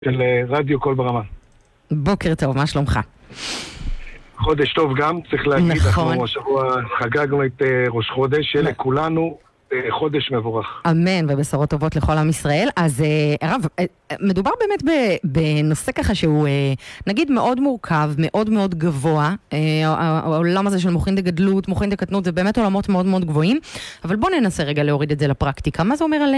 של רדיו קול ברמה. בוקר טוב, מה שלומך? חודש טוב גם, צריך להגיד, נכון. אנחנו השבוע חגגנו את ראש חודש, שיהיה לכולנו חודש מבורך. אמן, ובשורות טובות לכל עם ישראל. אז הרב, מדובר באמת בנושא ככה שהוא נגיד מאוד מורכב, מאוד מאוד גבוה. העולם הזה של מוחין דגדלות, מוחין דקטנות, זה באמת עולמות מאוד מאוד גבוהים, אבל בוא ננסה רגע להוריד את זה לפרקטיקה. מה זה אומר על